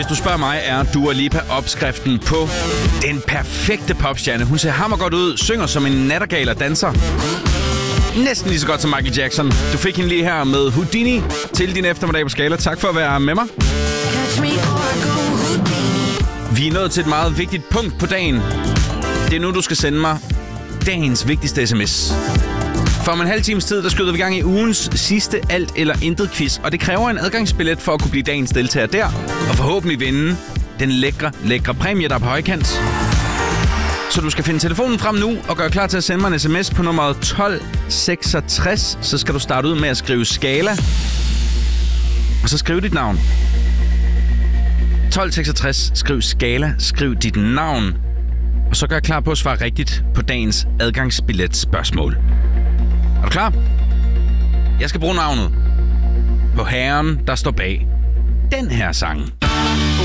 Hvis du spørger mig, er Dua Lipa opskriften på den perfekte popstjerne. Hun ser hammergodt ud, synger som en nattergal og danser næsten lige så godt som Michael Jackson. Du fik hende lige her med Houdini til din eftermiddag på Skala. Tak for at være med mig. Vi er nået til et meget vigtigt punkt på dagen. Det er nu, du skal sende mig dagens vigtigste sms. For om en halv times tid, der skyder vi gang i ugens sidste alt eller intet quiz. Og det kræver en adgangsbillet for at kunne blive dagens deltager der. Og forhåbentlig vinde den lækre præmie, der er på højkant. Så du skal finde telefonen frem nu og gøre klar til at sende mig en sms på nummeret 1266. Så skal du starte ud med at skrive Skala. Og så skriv dit navn. 1266, skriv Skala, skriv dit navn. Og så gør klar på at svare rigtigt på dagens adgangsbillet spørgsmål. Er du klar? Jeg skal bruge navnet på herren, der står bag den her sang.